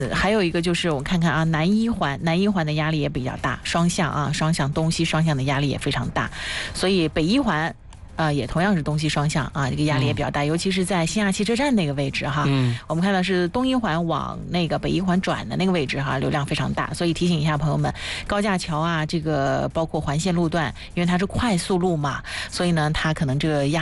还有一个就是我看看啊，南一环的压力也比较大，双向东西双向的压力也非常大，所以北一环也同样是东西双向啊，这个压力也比较大，尤其是在新亚汽车站那个位置哈。我们看到是东一环往那个北一环转的那个位置哈，流量非常大，所以提醒一下朋友们，高架桥啊，这个包括环线路段，因为它是快速路嘛，所以呢，它可能这个压力